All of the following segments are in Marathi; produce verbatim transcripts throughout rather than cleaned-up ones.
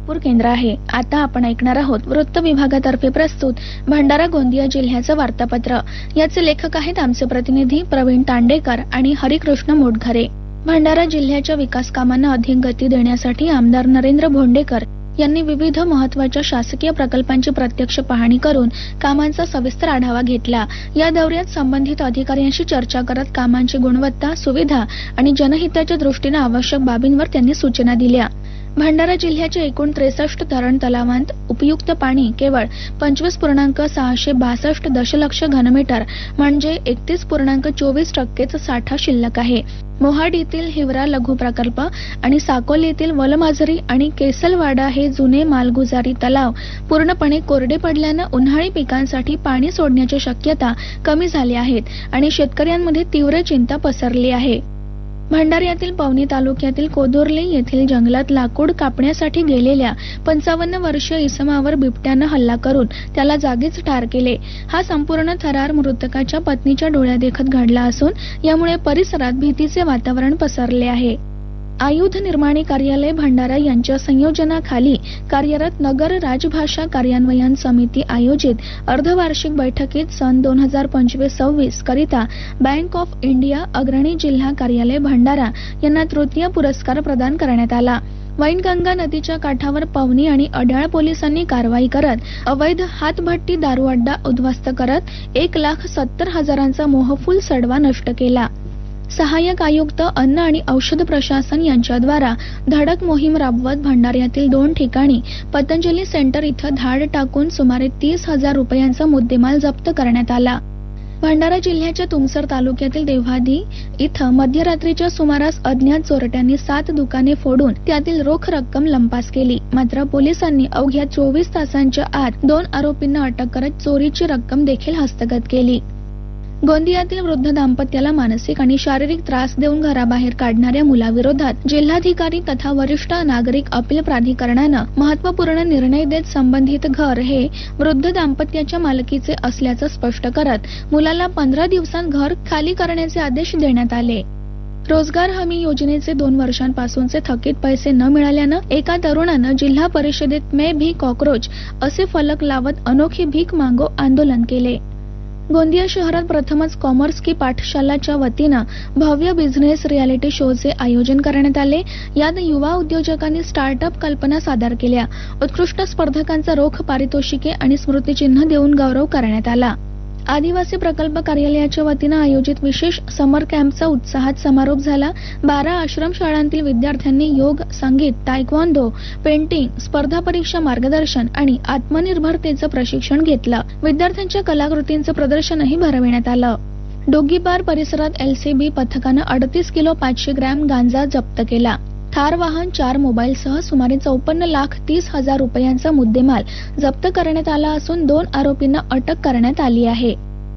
नागपूर केंद्र आहे. आता आपण ऐकणार आहोत वृत्त विभागातर्फे प्रस्तुत भंडारा गोंदिया जिल्ह्याचं वार्तापत्र. याचे लेखक आहेत आमचे प्रतिनिधी प्रवीण तांडेकर आणि हरिकृष्ण मोटघरे. भंडारा जिल्ह्याच्या विकास कामांना अधिक गती देण्यासाठी आमदार नरेंद्र भोंडेकर यांनी विविध महत्त्वाच्या शासकीय प्रकल्पांची प्रत्यक्ष पाहणी करून कामांचा सविस्तर आढावा घेतला. या दौऱ्यात संबंधित अधिकाऱ्यांशी चर्चा करत कामांची गुणवत्ता, सुविधा आणि जनहिताच्या दृष्टीने आवश्यक बाबींवर त्यांनी सूचना दिल्या. भंडारा जिल्ह्याच्या एकूण त्रेसष्ट धरण तलावांत उपयुक्त पाणी केवळ पंचवीस पूर्णांक सहाशे बासष्ट दशलक्ष घनमीटर म्हणजे एकतीस पूर्णांक चोवीस टक्केच साठा शिल्लक आहे. मोहाडीतील हिवरा लघु प्रकल्प आणि साकोलीतील वलमाजरी आणि केसलवाडा हे जुने मालगुजारी तलाव पूर्णपणे कोरडे पडल्यानं उन्हाळी पिकांसाठी पाणी सोडण्याची शक्यता कमी झाली आहेत आणि शेतकऱ्यांमध्ये तीव्र चिंता पसरली आहे. भंडाऱ्यातील पवनी तालुक्यातील कोदोर्ली येथील जंगलात लाकूड कापण्यासाठी गेलेल्या पंचावन्न वर्षीय इसमावर बिबट्यानं हल्ला करून त्याला जागीच ठार केले. हा संपूर्ण थरार मृतकाच्या पत्नीच्या डोळ्यादेखत घडला असून यामुळे परिसरात भीतीचे वातावरण पसरले आहे. आयुध निर्माणी कार्यालय भंडारा यांच्या संयोजनाखाली कार्यरत नगर राजभाषा कार्यान्वयन समिती आयोजित अर्धवार्षिक बैठकीत सन दोन हजार पंचवीस सव्वीस करिता बँक ऑफ इंडिया अग्रणी जिल्हा कार्यालय भंडारा यांना तृतीय पुरस्कार प्रदान करण्यात आला. वैनगंगा नदीच्या काठावर पवनी आणि अड्याळ पोलिसांनी कारवाई करत अवैध हातभट्टी दारू अड्डा उद्ध्वस्त करत एक लाख सत्तर हजारांचा मोहफूल सडवा नष्ट केला. सहाय्यक आयुक्त अन्न आणि औषध प्रशासन यांच्याद्वारा धडक मोहीम राबवत भंडाऱ्यातील दोन ठिकाणी पतंजली सेंटर इथं धाड टाकून सुमारे तीस हजार रुपयांचा मुद्देमाल जप्त करण्यात आला. भंडारा जिल्ह्याच्या तुमसर तालुक्यातील देव्हादी इथं मध्यरात्रीच्या सुमारास अज्ञात चोरट्यांनी सात दुकाने फोडून त्यातील रोख रक्कम लंपास केली. मात्र पोलिसांनी अवघ्या चोवीस तासांच्या आत दोन आरोपींना अटक करत चोरीची रक्कम देखील हस्तगत केली. गोंदियातील वृद्ध दाम्पत्याला मानसिक आणि शारीरिक त्रास देऊन घराबाहेर काढणाऱ्या मुलाविरोधात जिल्हाधिकारी तथा वरिष्ठ नागरिक अपील प्राधिकरणानं महत्वपूर्ण निर्णय देत संबंधित घर हे वृद्ध दाम्पत्याच्या मालकीचे असल्याचं स्पष्ट करत मुलाला पंधरा दिवसांत घर खाली करण्याचे आदेश देण्यात आले. रोजगार हमी योजनेचे दोन वर्षांपासूनचे थकीत पैसे न मिळाल्यानं एका तरुणानं जिल्हा परिषदेत मे भी कॉक्रोच असे फलक लावत अनोखी भीक मागो आंदोलन केले. गोंदिया शहरात प्रथमच कॉमर्स की पाठशालाच्या वतीनं भव्य बिझनेस रियालिटी शोचे आयोजन करण्यात आले. यात युवा उद्योजकांनी स्टार्टअप कल्पना सादर केल्या. उत्कृष्ट स्पर्धकांचा रोख पारितोषिके आणि स्मृतिचिन्ह देऊन गौरव करण्यात आला. आदिवासी प्रकल्प कार्यालयाच्या वतीनं आयोजित विशेष समर कॅम्पचा उत्साहात समारोप झाला. बारा आश्रमशाळांतील विद्यार्थ्यांनी योग, संगीत, तायक्वांदो, पेंटिंग, स्पर्धा परीक्षा मार्गदर्शन आणि आत्मनिर्भरतेचं प्रशिक्षण घेतलं. विद्यार्थ्यांच्या कलाकृतींचं प्रदर्शनही भरविण्यात आलं. डोंगीपार परिसरात एलसीबी पथकानं अडतीस किलो पाचशे ग्रॅम गांजा जप्त केला. थार वाहन, चार मोबाईलसह सुमारे चौपन्न लाख तीस हजार रुपयांचा मुद्देमाल जप्त करण्यात आला असून दोन आरोपींना अटक करण्यात आली आहे.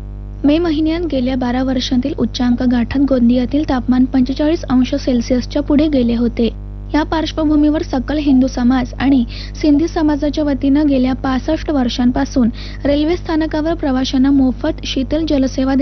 मे महिन्यात गेल्या बारा वर्षांतील उच्चांक गाठत गोंदियातील तापमान पंचेचाळीस अंश सेल्सिअसच्या पुढे गेले होते. या पार्श्वभूमीवर सकल हिंदू समाज आणि सिंधी समाजाच्या वतीनं गेल्या पासष्ट वर्षांपासून रेल्वे स्थानकावर प्रवाशांना मोफत शीतल जलसेवा